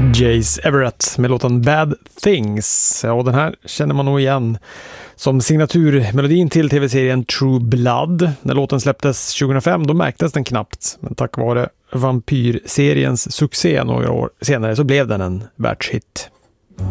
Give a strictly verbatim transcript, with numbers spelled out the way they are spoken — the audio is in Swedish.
Jace Everett med låten Bad Things. Ja, och den här känner man nog igen som signaturmelodin till tv-serien True Blood. När låten släpptes tjugohundrafem då märktes den knappt, men tack vare vampyrseriens succé några år senare så blev den en världshit.